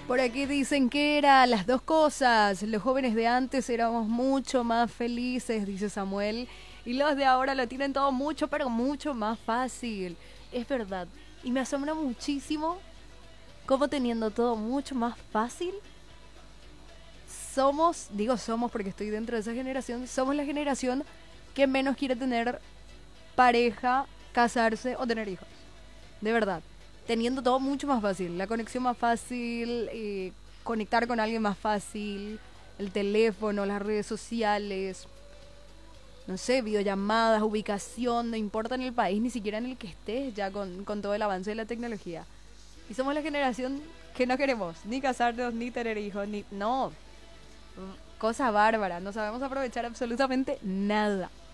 Por aquí dicen que era las dos cosas. Los jóvenes de antes éramos mucho más felices, dice Samuel. Y los de ahora lo tienen todo mucho, pero mucho más fácil. Es verdad. Y me asombra muchísimo cómo teniendo todo mucho más fácil, somos porque estoy dentro de esa generación, somos la generación que menos quiere tener pareja, casarse o tener hijos. De verdad. Teniendo todo mucho más fácil. La conexión más fácil, conectar con alguien más fácil, el teléfono, las redes sociales, no sé, videollamadas, ubicación, no importa en el país, ni siquiera en el que estés ya con todo el avance de la tecnología. Y somos la generación que no queremos ni casarnos, ni tener hijos, ni... No, cosa bárbara, no sabemos aprovechar absolutamente nada.